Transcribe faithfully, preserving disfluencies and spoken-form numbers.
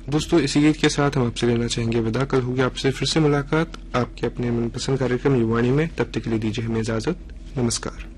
दोस्तों, इसी गीत के साथ हम आपसे लेना चाहेंगे विदा। कल होगी आपसे फिर से मुलाकात आपके अपने मनपसंद कार्यक्रम युवाणी में। तब तक के लिए दीजिए हमें इजाजत। नमस्कार।